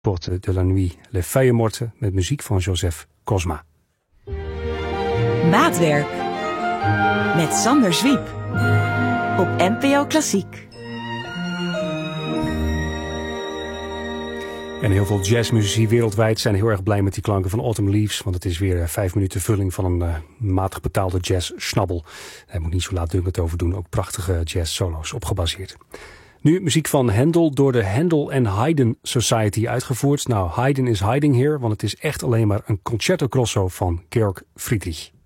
Porte de la Nuit, Les Feuilles Mortes met muziek van Joseph Cosma. Maatwerk met Sander Zwiep op NPO Klassiek. En heel veel jazzmuzici wereldwijd zijn heel erg blij met die klanken van Autumn Leaves. Want het is weer 5 minuten vulling van een matig betaalde jazz-schnabbel. Hij moet niet zo laatdunkend over doen. Ook prachtige jazz-solo's op gebaseerd. Nu muziek van Handel door de Handel and Haydn Society uitgevoerd. Nou, Haydn is hiding here, want het is echt alleen maar een concerto grosso van Georg Friedrich.